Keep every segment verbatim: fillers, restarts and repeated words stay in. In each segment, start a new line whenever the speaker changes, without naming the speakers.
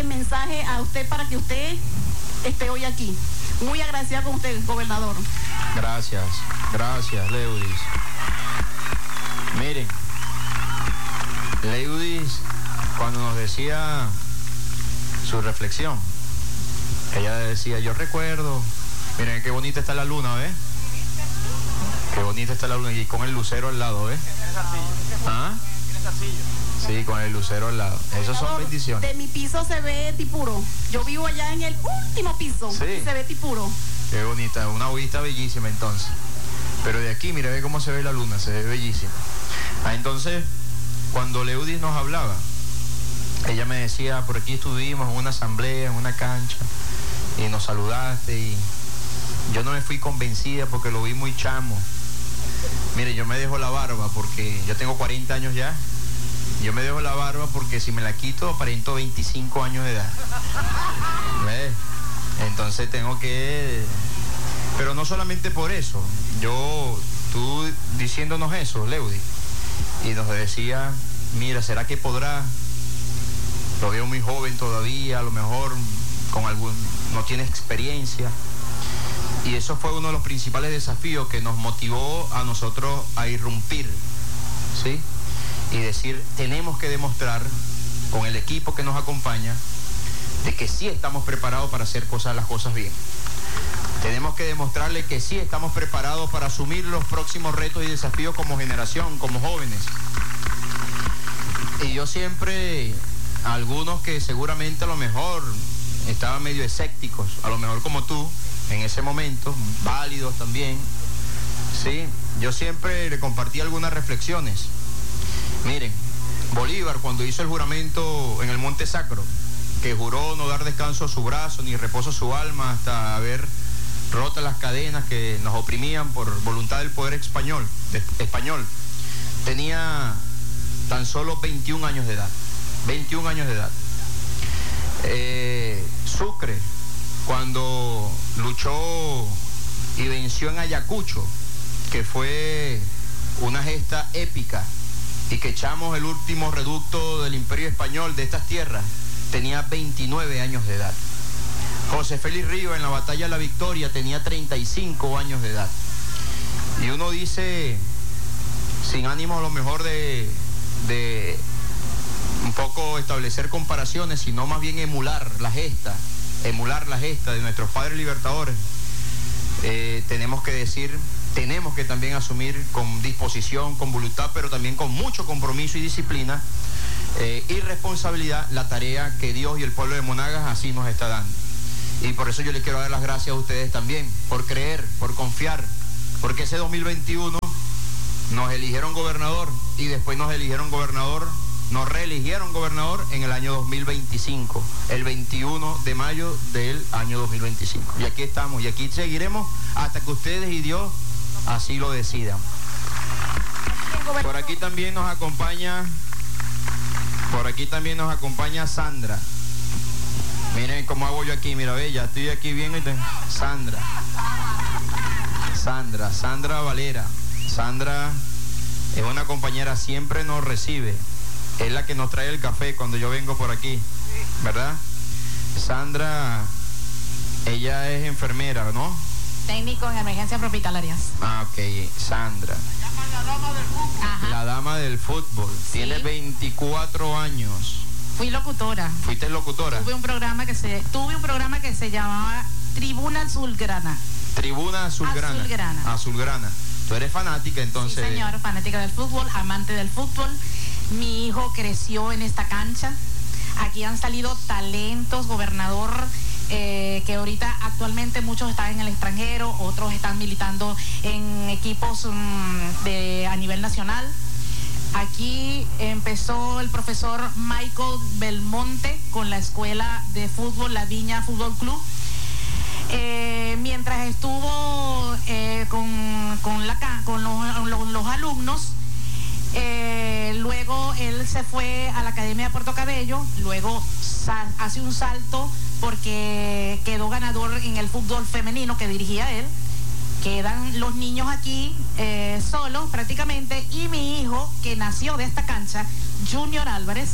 el mensaje a usted para que usted esté hoy aquí. Muy agradecida con usted, gobernador.
Gracias, gracias, Leudis. Miren, Leudis, cuando nos decía su reflexión, ella decía, yo recuerdo, miren qué bonita está la luna, ¿ves? Qué bonita está la luna, y con el lucero al lado, ¿ves? ¿Ah? Sí, con el lucero al lado. Esas son bendiciones.
De mi piso se ve Tipuro. Yo vivo allá en el último piso.
Sí.
Y se ve Tipuro.
Qué bonita, una vista bellísima entonces. Pero de aquí, mira, ve cómo se ve la luna, se ve bellísima. Ah, entonces, cuando Leudis nos hablaba, ella me decía, por aquí estuvimos en una asamblea, en una cancha, y nos saludaste, y yo no me fui convencida porque lo vi muy chamo. Mire, yo me dejo la barba porque yo tengo cuarenta años ya. Yo me dejo la barba porque si me la quito aparento veinticinco años de edad. ¿Ves? Entonces tengo que... Pero no solamente por eso. Yo, tú diciéndonos eso, Leudi, y nos decía, mira, ¿será que podrá? Lo veo muy joven todavía, a lo mejor con algún... no tiene experiencia. Y eso fue uno de los principales desafíos que nos motivó a nosotros a irrumpir, ¿sí? Y decir, tenemos que demostrar con el equipo que nos acompaña de que sí estamos preparados para hacer cosas, las cosas bien. Tenemos que demostrarle que sí estamos preparados para asumir los próximos retos y desafíos como generación, como jóvenes. Y yo siempre, algunos que seguramente a lo mejor estaban medio escépticos, a lo mejor como tú, en ese momento, válidos también, ¿sí? Yo siempre le compartí algunas reflexiones. Miren, Bolívar cuando hizo el juramento en el Monte Sacro, que juró no dar descanso a su brazo ni reposo a su alma hasta haber roto las cadenas que nos oprimían por voluntad del poder español, de, español, tenía tan solo veintiún años de edad, veintiún años de edad. Eh, Sucre, cuando luchó y venció en Ayacucho, que fue una gesta épica, y que echamos el último reducto del Imperio Español de estas tierras, tenía veintinueve años de edad. José Félix Rivas en la batalla de la Victoria tenía treinta y cinco años de edad. Y uno dice, sin ánimo a lo mejor de, de un poco establecer comparaciones, sino más bien emular la gesta, emular la gesta de nuestros padres libertadores, eh, tenemos que decir... Tenemos que también asumir con disposición, con voluntad, pero también con mucho compromiso y disciplina eh, y responsabilidad la tarea que Dios y el pueblo de Monagas así nos está dando. Y por eso yo les quiero dar las gracias a ustedes también, por creer, por confiar, porque ese dos mil veintiuno nos eligieron gobernador y después nos eligieron gobernador, nos reeligieron gobernador en el año dos mil veinticinco, el veintiuno de mayo del año dos mil veinticinco. Y aquí estamos, y aquí seguiremos hasta que ustedes y Dios así lo decidan. Por aquí también nos acompaña, por aquí también nos acompaña Sandra. Miren cómo hago yo aquí, mira, ve, ya estoy aquí bien. Sandra. Sandra, Sandra Valera. Sandra es una compañera, siempre nos recibe. Es la que nos trae el café cuando yo vengo por aquí, ¿verdad? Sandra, ella es enfermera, ¿no?
Técnico en emergencias hospitalarias.
Ah, ok, Sandra.
La dama del fútbol. Ajá.
La dama del fútbol. Sí. Tiene veinticuatro años.
Fui locutora.
¿Fuiste locutora?
Tuve un programa que se, tuve un programa que se llamaba Tribuna Azulgrana.
Tribuna Azulgrana.
Azulgrana.
Azulgrana. Tú eres fanática entonces.
Sí, señor, fanática del fútbol, amante del fútbol. Mi hijo creció en esta cancha. Aquí han salido talentos, gobernador. Eh, que ahorita actualmente muchos están en el extranjero, otros están militando en equipos um, de, a nivel nacional. Aquí empezó el profesor Michael Belmonte con la escuela de fútbol, la Viña Fútbol Club. Eh, mientras estuvo eh, con, con, la, con los, los, los alumnos, eh, luego él se fue a la Academia de Puerto Cabello, luego sa- hace un salto porque quedó ganador en el fútbol femenino que dirigía él. Quedan los niños aquí eh, solos prácticamente, y mi hijo, que nació de esta cancha, Junior Álvarez,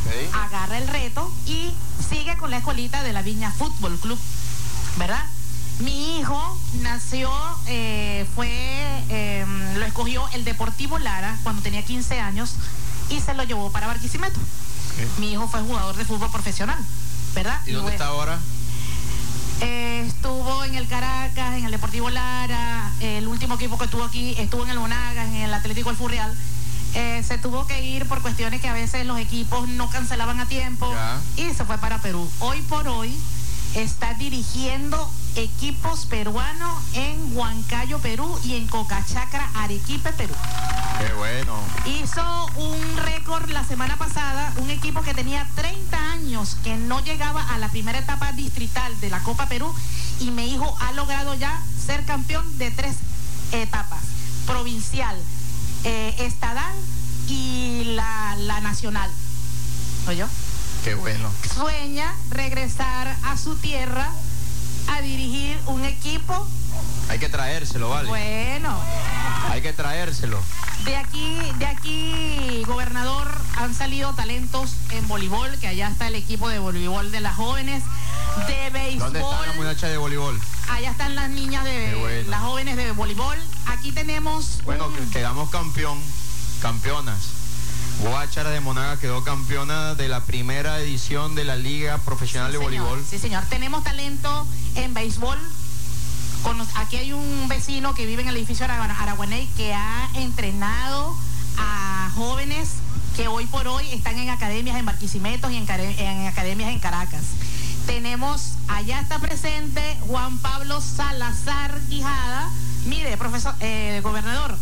Okay.
Agarra el reto y sigue con la escuelita de la Viña Fútbol Club, ¿verdad? Mi hijo nació, eh, fue, eh, lo escogió el Deportivo Lara cuando tenía quince años y se lo llevó para Barquisimeto. Okay. Mi hijo fue jugador de fútbol profesional, ¿verdad?
¿Y dónde
Luego,
está ahora?
Eh, estuvo en el Caracas, en el Deportivo Lara, eh, el último equipo que estuvo aquí estuvo en el Monagas, en el Atlético El Furreal. Eh, se tuvo que ir por cuestiones que a veces los equipos no cancelaban a tiempo ya. Y se fue para Perú. Hoy por hoy está dirigiendo equipos peruanos en Huancayo, Perú, y en Cocachacra, Arequipe, Perú.
Qué bueno.
Hizo un récord la semana pasada, un equipo que tenía treinta años, que no llegaba a la primera etapa distrital de la Copa Perú, y mi hijo ha logrado ya ser campeón de tres etapas: provincial, eh, estadal y la, la nacional. ¿Oyó?
Qué bueno.
Sueña regresar a su tierra a dirigir un equipo.
Hay que traérselo, ¿vale?
Bueno.
Hay que traérselo.
De aquí, de aquí, gobernador, han salido talentos en voleibol, que allá está el equipo de voleibol de las jóvenes, de béisbol.
¿Dónde están las muchachas de voleibol?
Allá están las niñas de bueno. Las jóvenes de voleibol. Aquí tenemos.
Bueno, un... quedamos campeón, campeonas. Guáchara de Monagas quedó campeona de la primera edición de la Liga Profesional sí, de
señor.
Voleibol.
Sí, señor. Tenemos talento en béisbol. Con, aquí hay un vecino que vive en el edificio Araguaney que ha entrenado a jóvenes que hoy por hoy están en academias en Barquisimeto y en, en academias en Caracas. Tenemos, allá está presente Juan Pablo Salazar Quijada. Mire, profesor, eh, gobernador,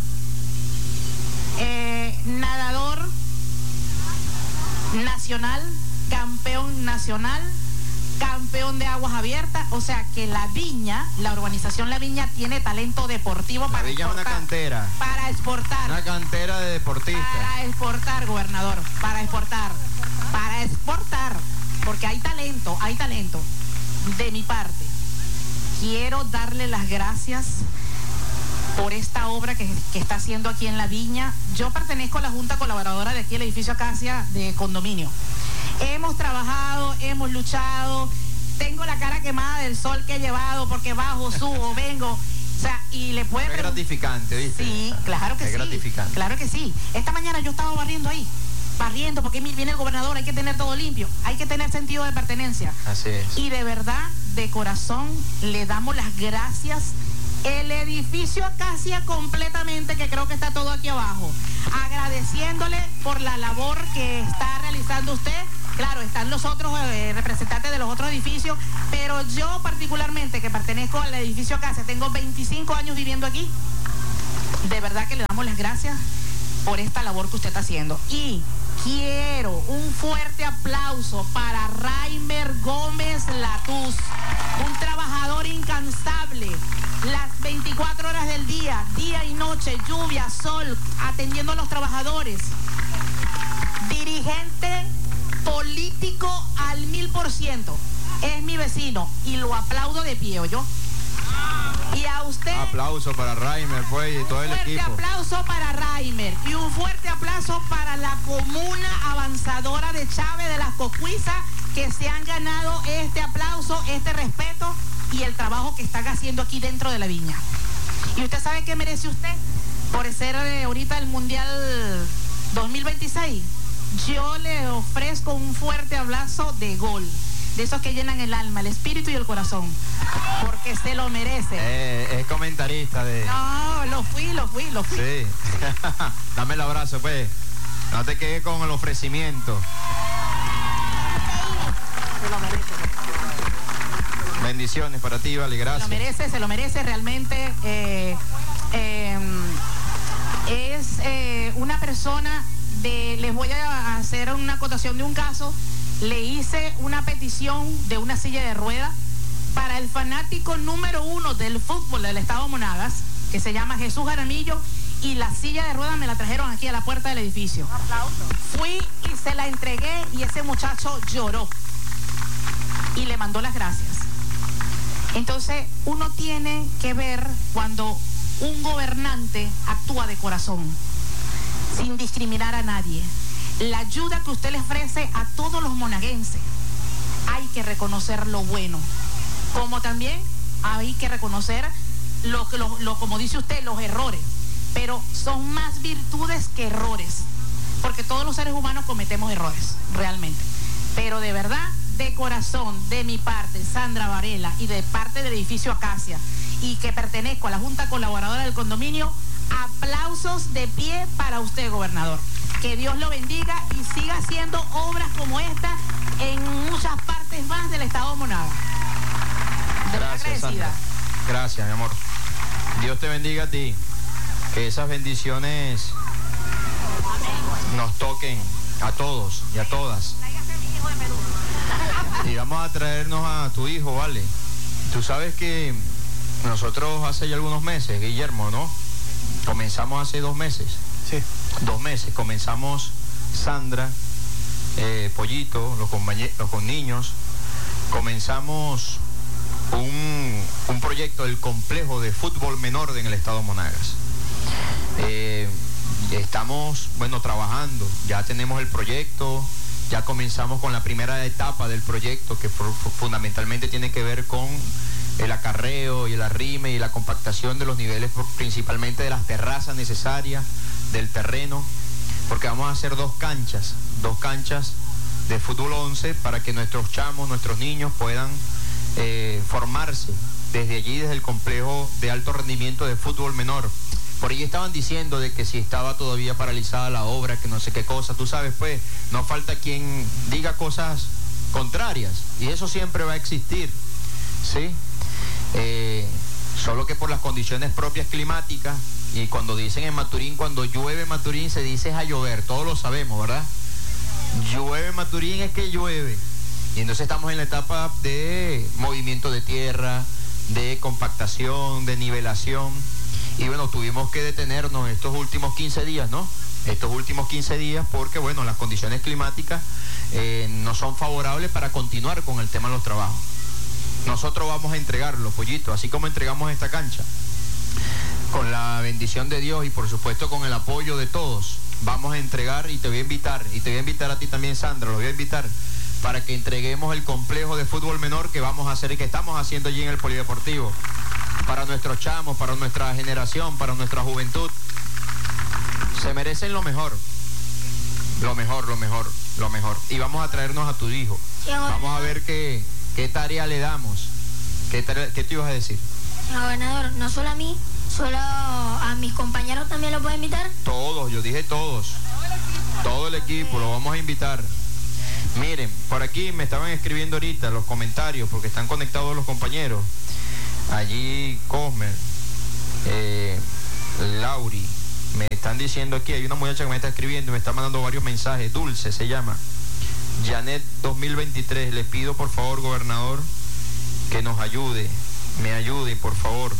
eh, nadador nacional, campeón nacional, campeón de aguas abiertas. O sea que la Viña, la urbanización La Viña, tiene talento deportivo para
exportar. La Viña es una cantera.
Para exportar.
Una cantera de deportistas.
Para exportar, gobernador, para exportar. Para exportar. Porque hay talento, hay talento. De mi parte, quiero darle las gracias por esta obra que, que está haciendo aquí en La Viña. Yo pertenezco a la Junta Colaboradora de aquí, el edificio Acacia de condominio. Hemos trabajado, hemos luchado, tengo la cara quemada del sol que he llevado porque bajo, subo, vengo. O sea, y le puede...
Es gratificante, ¿viste?
Sí, claro que
es
sí.
gratificante.
Claro que sí. Esta mañana yo estaba barriendo ahí, barriendo, porque viene el gobernador, hay que tener todo limpio, hay que tener sentido de pertenencia.
Así es.
Y de verdad, de corazón, le damos las gracias. El edificio Acacia completamente, que creo que está todo aquí abajo, agradeciéndole por la labor que está realizando usted. Claro, están los otros eh, representantes de los otros edificios, pero yo particularmente, que pertenezco al edificio Acacia, tengo veinticinco años viviendo aquí, de verdad que le damos las gracias por esta labor que usted está haciendo. Y quiero un fuerte aplauso para Raimer Gómez Latús, un trabajador incansable, las veinticuatro horas del día, día y noche, lluvia, sol, atendiendo a los trabajadores. Dirigente político al mil por ciento. Es mi vecino y lo aplaudo de pie, ¿oyó? Y a usted...
Aplauso para Raimer, pues, y todo el equipo.
Un fuerte aplauso para Raimer y un fuerte aplauso para la comuna avanzadora de Chávez de las Cocuizas, que se han ganado este aplauso, este respeto y el trabajo que están haciendo aquí dentro de La Viña. ¿Y usted sabe qué merece usted por ser eh, ahorita el Mundial dos mil veintiséis? Yo le ofrezco un fuerte abrazo de gol, de esos que llenan el alma, el espíritu y el corazón, porque se lo merece.
Eh, es comentarista de...
No, lo fui, lo fui, lo fui.
Sí. Dame el abrazo, pues. No te quedes con el ofrecimiento.
Se lo merece.
Bendiciones para ti, vale, gracias.
Se lo merece, se lo merece realmente. Eh, eh, es eh, una persona de... Les voy a hacer una acotación de un caso. Le hice una petición de una silla de ruedas para el fanático número uno del fútbol del estado Monagas, que se llama Jesús Jaramillo, y la silla de ruedas me la trajeron aquí a la puerta del edificio. Un aplauso. Fui y se la entregué y ese muchacho lloró y le mandó las gracias. Entonces, uno tiene que ver cuando un gobernante actúa de corazón, sin discriminar a nadie. la ayuda que usted le ofrece a todos los monaguenses. Hay que reconocer lo bueno, como también hay que reconocer, lo, lo, lo, como dice usted, los errores, pero son más virtudes que errores, porque todos los seres humanos cometemos errores, realmente. Pero de verdad, de corazón, de mi parte, Sandra Varela, y de parte del edificio Acacia, y que pertenezco a la Junta Colaboradora del Condominio, aplausos de pie para usted, gobernador. Que Dios lo bendiga y siga haciendo obras como esta en muchas partes más del estado de Monaga. De
Gracias, Sandra. Gracias, mi amor. Dios te bendiga a ti. Que esas bendiciones nos toquen a todos y a todas. Y vamos a traernos a tu hijo, ¿vale? Tú sabes que nosotros hace ya algunos meses, Guillermo, ¿no? Comenzamos hace dos meses.
Sí.
Dos meses. Comenzamos Sandra, eh, Pollito, los, los con niños. Comenzamos un, un proyecto del complejo de fútbol menor en el estado de Monagas. Eh, estamos, bueno, trabajando. Ya tenemos el proyecto. Ya comenzamos con la primera etapa del proyecto, que fundamentalmente tiene que ver con el acarreo y el arrime y la compactación de los niveles, principalmente de las terrazas necesarias del terreno, porque vamos a hacer dos canchas, dos canchas de fútbol once para que nuestros chamos, nuestros niños puedan eh, formarse desde allí, desde el complejo de alto rendimiento de fútbol menor. Por ahí estaban diciendo de que si estaba todavía paralizada la obra, que no sé qué cosa, tú sabes, pues, no falta quien diga cosas contrarias, y eso siempre va a existir, ¿sí? Eh, solo que por las condiciones propias climáticas, y cuando dicen en Maturín, cuando llueve en Maturín se dice es a llover, todos lo sabemos, ¿verdad? Llueve en Maturín es que llueve, y entonces estamos en la etapa de movimiento de tierra, de compactación, de nivelación. Y bueno, tuvimos que detenernos estos últimos quince días, ¿no? Estos últimos quince días porque, bueno, las condiciones climáticas eh, no son favorables para continuar con el tema de los trabajos. Nosotros vamos a entregarlo, Pollito, así como entregamos esta cancha. Con la bendición de Dios y por supuesto con el apoyo de todos, vamos a entregar, y te voy a invitar, y te voy a invitar a ti también, Sandra, lo voy a invitar para que entreguemos el complejo de fútbol menor que vamos a hacer y que estamos haciendo allí en el Polideportivo. Para nuestros chamos, para nuestra generación, para nuestra juventud. Se merecen lo mejor. Lo mejor, lo mejor, lo mejor. Y vamos a traernos a tu hijo. Vamos a ver qué, qué tarea le damos. ¿Qué, tarea, ¿Qué te ibas a decir?
Gobernador, no solo a mí, solo a mis compañeros también lo puedo invitar.
Todos, yo dije todos. Todo el equipo, lo vamos a invitar. Miren, por aquí me estaban escribiendo ahorita los comentarios porque están conectados los compañeros. Allí Cosmer, eh, Lauri, me están diciendo aquí, hay una muchacha que me está escribiendo, me está mandando varios mensajes. Dulce se llama, Janet dos mil veintitrés, le pido por favor, gobernador, que nos ayude, me ayude por favor.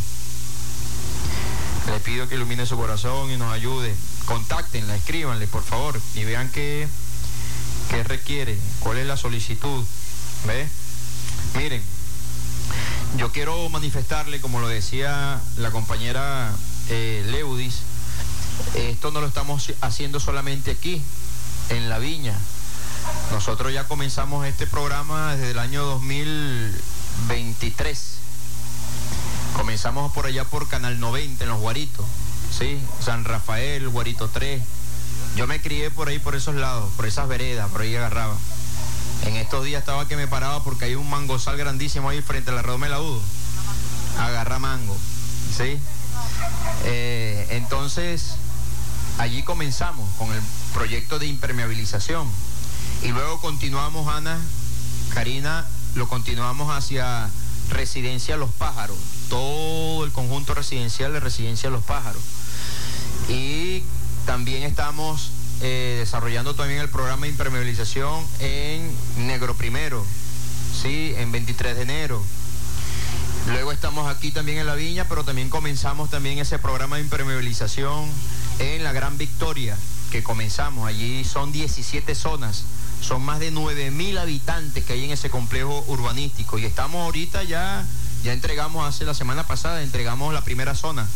Le pido que ilumine su corazón y nos ayude. Contáctenla, escríbanle por favor y vean qué, qué requiere, cuál es la solicitud. ¿Ve? Miren, yo quiero manifestarle, como lo decía la compañera eh, Leudis, esto no lo estamos haciendo solamente aquí, en La Viña. Nosotros ya comenzamos este programa desde el año dos mil veintitrés. Comenzamos por allá por Canal noventa, en Los Guaritos, ¿sí? San Rafael, Guarito tres. Yo me crié por ahí, por esos lados, por esas veredas, por ahí agarraba. En estos días estaba que me paraba porque hay un mangosal grandísimo ahí frente a la Redoma del Agudo. Agarra mango, ¿sí? Eh, entonces, allí comenzamos con el proyecto de impermeabilización. Y luego continuamos, Ana, Karina, lo continuamos hacia Residencia Los Pájaros. Todo el conjunto residencial de Residencia Los Pájaros. Y también estamos Eh, desarrollando también el programa de impermeabilización en Negro Primero, ¿sí? En veintitrés de enero. Luego estamos aquí también en La Viña, pero también comenzamos también ese programa de impermeabilización en la Gran Victoria, que comenzamos. Allí son diecisiete zonas, son más de nueve mil habitantes que hay en ese complejo urbanístico, y estamos ahorita ya, ya entregamos, hace la semana pasada, entregamos la primera zona.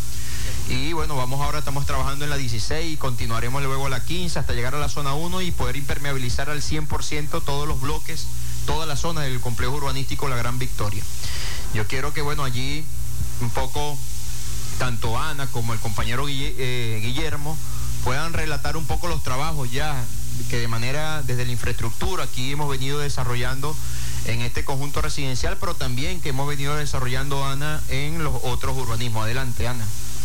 Y bueno, vamos ahora, estamos trabajando en la dieciséis y continuaremos luego a la quince hasta llegar a la zona uno y poder impermeabilizar al cien por ciento todos los bloques, toda la zona del complejo urbanístico La Gran Victoria. Yo quiero que, bueno, allí un poco tanto Ana como el compañero Guille, eh, Guillermo puedan relatar un poco los trabajos ya que de manera desde la infraestructura aquí hemos venido desarrollando en este conjunto residencial, pero también que hemos venido desarrollando, Ana, en los otros urbanismos. Adelante, Ana.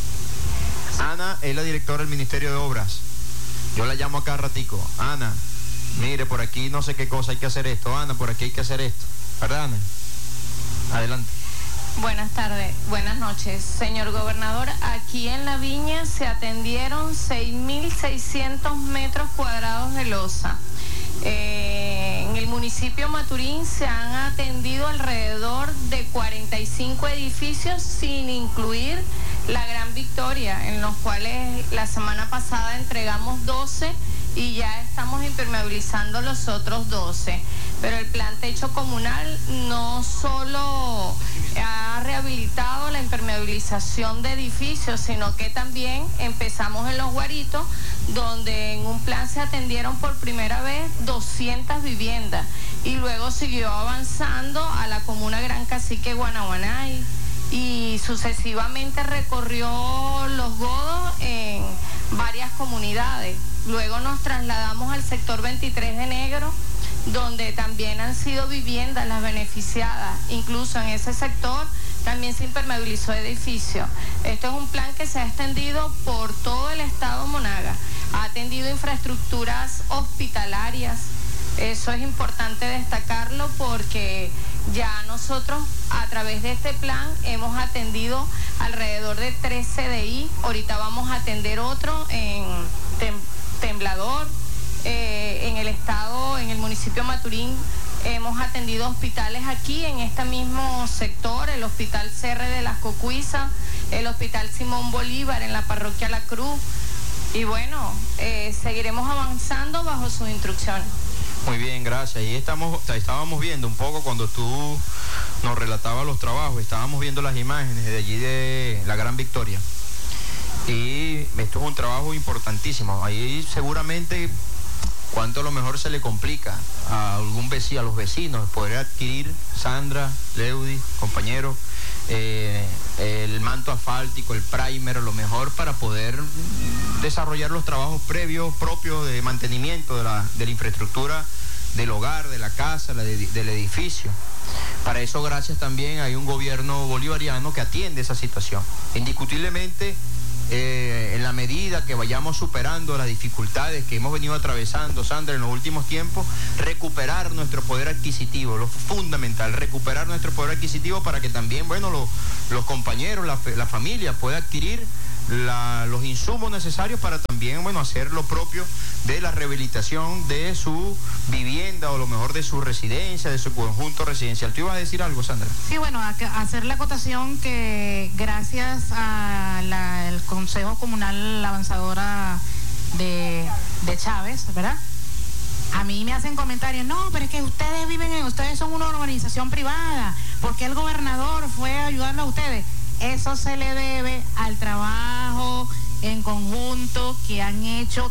Ana es la directora del Ministerio de Obras. Yo la llamo acá ratico. Ana, mire, por aquí no sé qué cosa hay que hacer esto. Ana, por aquí hay que hacer esto. ¿Verdad, Ana? Adelante.
Buenas tardes, buenas noches. Señor gobernador, aquí en La Viña se atendieron seis mil seiscientos metros cuadrados de losa. Eh, en el municipio Maturín se han atendido alrededor de cuarenta y cinco edificios sin incluir La Gran Victoria, en los cuales la semana pasada entregamos doce y ya estamos impermeabilizando los otros doce. Pero el plan techo comunal no solo ha rehabilitado la impermeabilización de edificios, sino que también empezamos en Los Guaritos, donde en un plan se atendieron por primera vez doscientas viviendas y luego siguió avanzando a la comuna Gran Cacique Guanaguanay y sucesivamente recorrió Los Godos en varias comunidades. Luego nos trasladamos al sector veintitrés de Negro, donde también han sido viviendas las beneficiadas. Incluso en ese sector también se impermeabilizó edificio. Esto es un plan que se ha extendido por todo el estado Monaga. Ha atendido infraestructuras hospitalarias. Eso es importante destacarlo porque ya nosotros a través de este plan hemos atendido alrededor de tres C D I. Ahorita vamos a atender otro en Tem Temblador. Eh, en el estado, en el municipio Maturín, hemos atendido hospitales aquí en este mismo sector, el Hospital Cerre de las Cocuizas, el Hospital Simón Bolívar en la parroquia La Cruz. Y bueno, eh, seguiremos avanzando bajo sus instrucciones.
Muy bien, gracias. Y estamos, estábamos viendo un poco cuando tú nos relatabas los trabajos, estábamos viendo las imágenes de allí de La Gran Victoria. Y esto es un trabajo importantísimo. Ahí seguramente cuánto a lo mejor se le complica a algún vecino, a los vecinos, poder adquirir, Sandra, Leudy, compañero, eh, el manto asfáltico, el primer, lo mejor para poder desarrollar los trabajos previos propios de mantenimiento de la, de la infraestructura del hogar, de la casa, la de, del edificio. Para eso, gracias también, hay un gobierno bolivariano que atiende esa situación. Indiscutiblemente, Eh, en la medida que vayamos superando las dificultades que hemos venido atravesando, Sandra, en los últimos tiempos, recuperar nuestro poder adquisitivo, lo fundamental, recuperar nuestro poder adquisitivo para que también, bueno, lo, los compañeros, la, la familia pueda adquirir la, los insumos necesarios para también, bueno, hacer lo propio de la rehabilitación de su vivienda o lo mejor de su residencia, de su conjunto residencial. ¿Tú ibas a decir algo, Sandra?
Sí, bueno, a, a hacer la acotación que gracias al Consejo Comunal La Avanzadora de, de Chávez, ¿verdad? A mí me hacen comentarios, no, pero es que ustedes viven en, ustedes son una organización privada, ¿por qué el gobernador fue a ayudarlo a ustedes? Eso se le debe al trabajo en conjunto que han hecho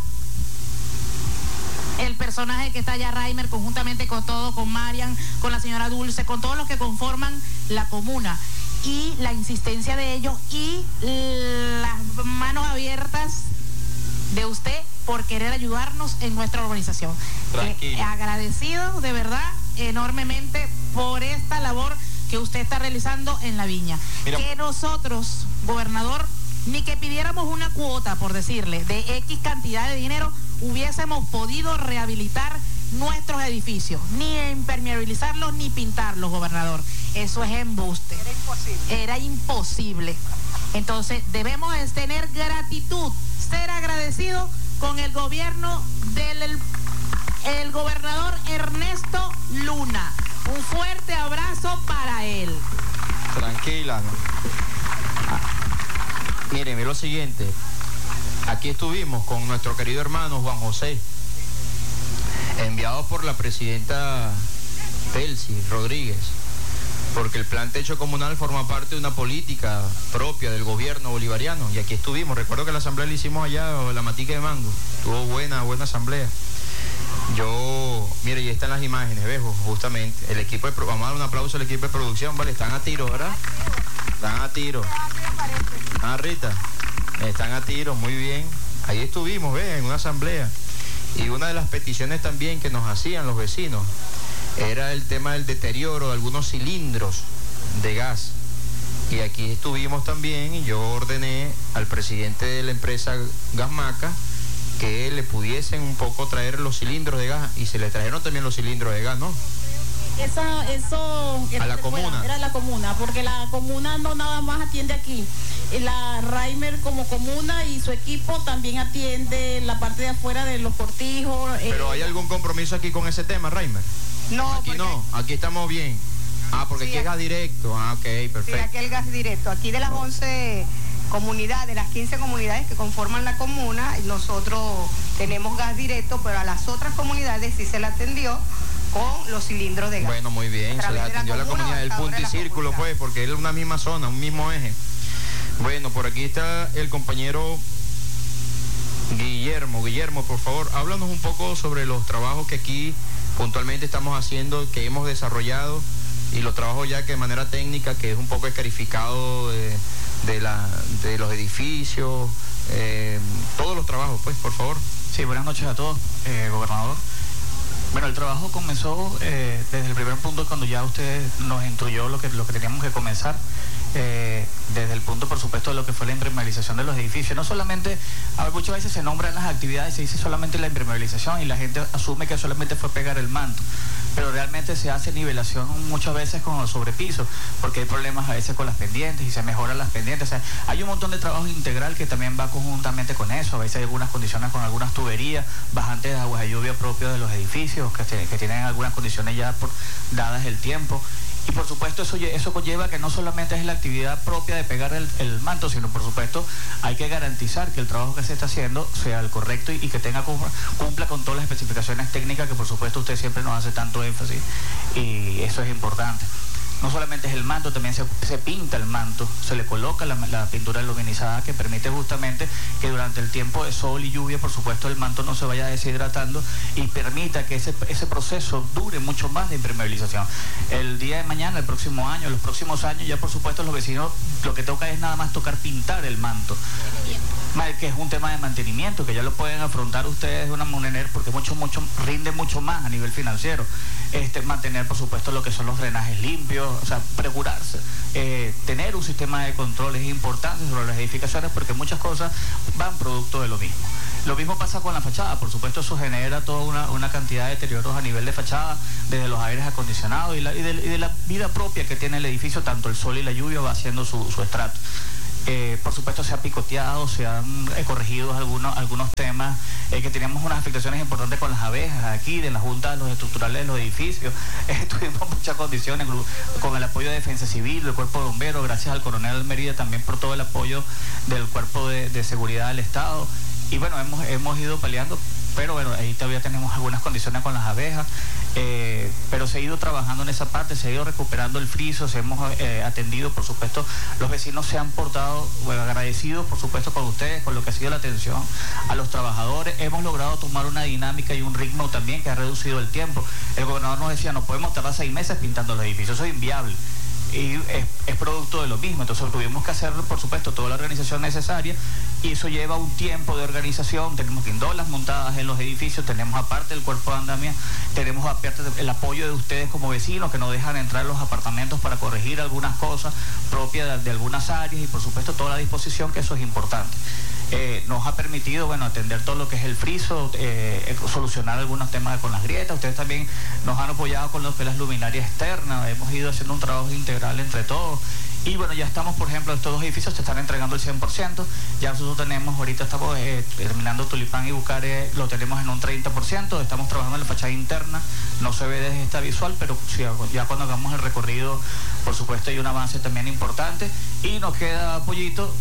el personaje que está allá, Raimer, conjuntamente con todo, con Marian, con la señora Dulce, con todos los que conforman la comuna. Y la insistencia de ellos y las manos abiertas de usted por querer ayudarnos en nuestra organización.
Tranquilo.
Eh, agradecido de verdad enormemente por esta labor que usted está realizando en La Viña. Mira, que nosotros, gobernador, ni que pidiéramos una cuota, por decirle, de X cantidad de dinero, hubiésemos podido rehabilitar nuestros edificios, ni impermeabilizarlos ni pintarlos, gobernador. Eso es embuste. Era imposible. Era imposible. Entonces debemos tener gratitud, ser agradecidos con el gobierno del el, el gobernador Ernesto Luna. Un fuerte abrazo para él.
Tranquila, ¿no? Ah, miren, es lo siguiente. Aquí estuvimos con nuestro querido hermano Juan José, enviado por la presidenta Pelsi Rodríguez, porque el plan techo comunal forma parte de una política propia del gobierno bolivariano, y aquí estuvimos. Recuerdo que la asamblea la hicimos allá en la Matica de Mango, estuvo buena, buena asamblea. Yo, mire, y están las imágenes, ¿ves? Justamente, el equipo de, vamos a dar un aplauso al equipo de producción, ¿vale? Están a tiro, ¿verdad? Están a tiro. Ah, Rita, están a tiro, muy bien. Ahí estuvimos, ¿ves? En una asamblea. Y una de las peticiones también que nos hacían los vecinos era el tema del deterioro de algunos cilindros de gas. Y aquí estuvimos también, y yo ordené al presidente de la empresa Gasmaca que le pudiesen un poco traer los cilindros de gas, y se le trajeron también los cilindros de gas, ¿no?
Esa, eso
a la comuna.
Fuera, era la comuna, porque la comuna no nada más atiende aquí. La Raimer como comuna y su equipo también atiende la parte de afuera de los cortijos.
¿Pero eh, hay algún compromiso aquí con ese tema, Raimer?
No,
aquí no, aquí estamos bien. Ah, porque sí, aquí es gas directo. Ah, ok, perfecto.
Sí, aquí el gas directo. Aquí de las once comunidades, de las quince comunidades que conforman la comuna, nosotros tenemos gas directo, pero a las otras comunidades sí se le atendió con los cilindros de gas.
Bueno, muy bien, se les atendió a la comunidad, el punto y círculo, pues, porque es una misma zona, un mismo eje. Bueno, por aquí está el compañero Guillermo. Guillermo, por favor, háblanos un poco sobre los trabajos que aquí puntualmente estamos haciendo, que hemos desarrollado, y los trabajos ya que de manera técnica, que es un poco escarificado de, de, la, de los edificios, eh, todos los trabajos, pues, por favor.
Sí, buenas noches a todos, eh, gobernador. Bueno, el trabajo comenzó eh, desde el primer punto, cuando ya usted nos instruyó lo que, lo que teníamos que comenzar, eh, desde el punto, por supuesto, de lo que fue la impermeabilización de los edificios. No solamente, a ver, muchas veces se nombran las actividades, se dice solamente la impermeabilización y la gente asume que solamente fue pegar el manto, pero realmente se hace nivelación muchas veces con los sobrepisos, porque hay problemas a veces con las pendientes y se mejoran las pendientes. O sea, hay un montón de trabajo integral que también va conjuntamente con eso. A veces hay algunas condiciones con algunas tuberías, bajantes de aguas de lluvia propios de los edificios, que, que tienen algunas condiciones ya por, dadas el tiempo. Y por supuesto eso, eso conlleva que no solamente es la actividad propia de pegar el, el manto, sino por supuesto hay que garantizar que el trabajo que se está haciendo sea el correcto y, y que tenga cumpla con todas las especificaciones técnicas que por supuesto usted siempre nos hace tanto énfasis, y eso es importante. No solamente es el manto, también se, se pinta el manto, se le coloca la, la pintura luminizada que permite justamente que durante el tiempo de sol y lluvia, por supuesto, el manto no se vaya deshidratando y permita que ese, ese proceso dure mucho más de impermeabilización. El día de mañana, el próximo año, los próximos años, ya por supuesto los vecinos lo que toca es nada más tocar pintar el manto, que es un tema de mantenimiento, que ya lo pueden afrontar ustedes de una manera, porque mucho, mucho, rinde mucho más a nivel financiero. Este, mantener, por supuesto, lo que son los drenajes limpios, o sea, procurarse, eh, tener un sistema de control es importante sobre las edificaciones, porque muchas cosas van producto de lo mismo. Lo mismo pasa con la fachada, por supuesto eso genera toda una, una cantidad de deterioros a nivel de fachada, desde los aires acondicionados y, la, y, de, y de la vida propia que tiene el edificio, tanto el sol y la lluvia va haciendo su, su estrato. Eh, por supuesto se ha picoteado, se han eh, corregido algunos, algunos temas, eh, que teníamos unas afectaciones importantes con las abejas aquí, de la Junta de los Estructurales de los Edificios. Eh, tuvimos muchas condiciones con el apoyo de Defensa Civil, del Cuerpo de Bomberos, gracias al coronel Almería también por todo el apoyo del Cuerpo de, de Seguridad del Estado. Y bueno, hemos, hemos ido peleando, pero bueno, ahí todavía tenemos algunas condiciones con las abejas, eh, pero se ha ido trabajando en esa parte, se ha ido recuperando el friso, se hemos eh, atendido, por supuesto, los vecinos se han portado, bueno, agradecidos, por supuesto, con ustedes, con lo que ha sido la atención a los trabajadores. Hemos logrado tomar una dinámica y un ritmo también que ha reducido el tiempo. El gobernador nos decía, no podemos tardar seis meses pintando los edificios, eso es inviable. Y es, es producto de lo mismo, entonces tuvimos que hacer, por supuesto, toda la organización necesaria, y eso lleva un tiempo de organización. Tenemos guindolas montadas en los edificios, tenemos aparte el cuerpo de andamia, tenemos aparte el apoyo de ustedes como vecinos que nos dejan entrar a los apartamentos para corregir algunas cosas propias de, de algunas áreas, y por supuesto toda la disposición, que eso es importante. Eh, nos ha permitido, bueno, atender todo lo que es el friso, eh, solucionar algunos temas con las grietas. Ustedes también nos han apoyado con lo que es las luminarias externas, hemos ido haciendo un trabajo integral entre todos. Y bueno, ya estamos, por ejemplo, estos dos edificios se están entregando el cien por ciento. Ya nosotros tenemos, ahorita estamos eh, terminando Tulipán y Bucaré, lo tenemos en un treinta por ciento. Estamos trabajando en la fachada interna, no se ve desde esta visual, pero sí, ya cuando hagamos el recorrido, por supuesto, hay un avance también importante. Y nos queda, Pollito,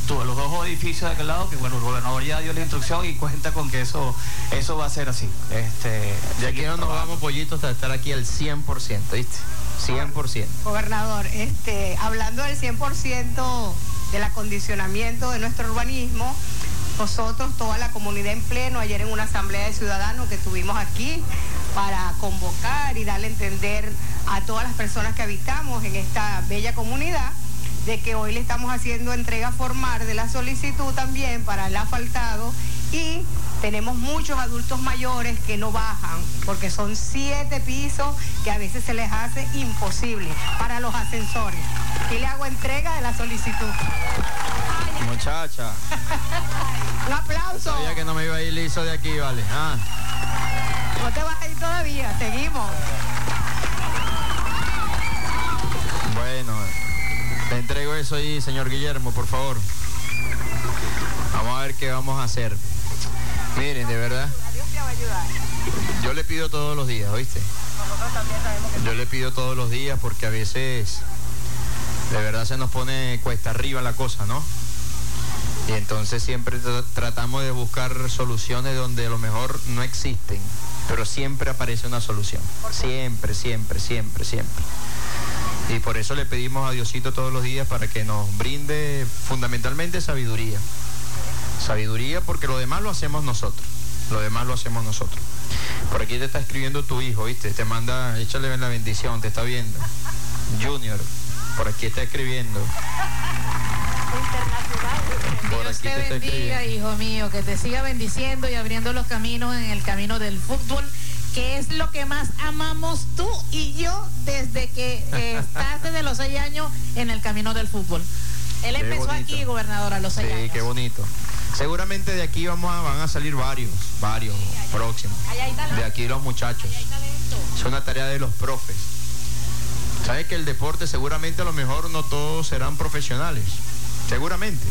tu- los dos edificios de aquel lado, que bueno, el gobernador ya dio la instrucción y cuenta con que eso, eso va a ser así. Este,
Ya aquí no nos vamos, pollitos, hasta estar aquí al cien por ciento, ¿viste? cien por ciento.
Gobernador, este, hablando del cien por ciento del acondicionamiento de nuestro urbanismo, nosotros, toda la comunidad en pleno, ayer en una asamblea de ciudadanos que tuvimos aquí para convocar y darle a entender a todas las personas que habitamos en esta bella comunidad, de que hoy le estamos haciendo entrega formal de la solicitud también para el asfaltado, y tenemos muchos adultos mayores que no bajan porque son siete pisos que a veces se les hace imposible para los ascensores. Y le hago entrega de la solicitud.
Muchacha.
Un aplauso.
Sabía que no me iba a ir liso de aquí, vale. Ah.
No te vas a ir todavía, seguimos.
Bueno, le entrego eso ahí, señor Guillermo, por favor. Vamos a ver qué vamos a hacer. Miren, de verdad,
Dios te va a ayudar.
yo le pido todos los días, ¿oíste?
Nosotros también sabemos que
Yo le pido todos los días porque a veces de verdad se nos pone cuesta arriba la cosa, ¿no? Y entonces siempre tra- tratamos de buscar soluciones donde a lo mejor no existen, pero siempre aparece una solución. Siempre, siempre, siempre, siempre. Y por eso le pedimos a Diosito todos los días para que nos brinde fundamentalmente sabiduría. Sabiduría, porque lo demás lo hacemos nosotros. Lo demás lo hacemos nosotros. Por aquí te está escribiendo tu hijo, ¿viste? Te manda, échale la bendición, te está viendo. Junior, por aquí está escribiendo. Por
Dios
aquí
te
te está
bendiga,
escribiendo.
hijo mío, que te siga bendiciendo y abriendo los caminos en el camino del fútbol, que es lo que más amamos tú y yo desde que eh, estás desde los seis años en el camino del fútbol. Él
Qué
empezó
bonito.
aquí, gobernador, a los seis
Sí,
años.
qué bonito. Seguramente de aquí vamos a, van a salir varios, varios próximos.
Allá hay talento.
De aquí los muchachos.
Allá hay talento.
Es una tarea de los profes. ¿Sabes que el deporte seguramente a lo mejor no todos serán profesionales? Seguramente.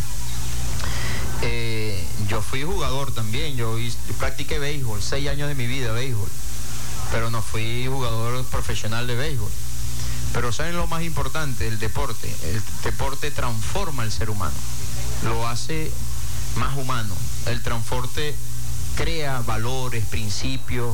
Eh, yo fui jugador también, yo, hice- yo practiqué béisbol, seis años de mi vida béisbol, pero no fui jugador profesional de béisbol. Pero ¿saben lo más importante? El deporte. El deporte transforma al ser humano, lo hace más humano. El transporte crea valores, principios,